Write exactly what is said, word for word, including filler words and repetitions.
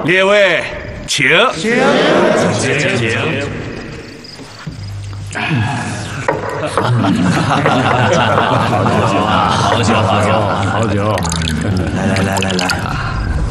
列位，请， 请， 请，请，请。 好酒，好酒，好酒， 来来来来来。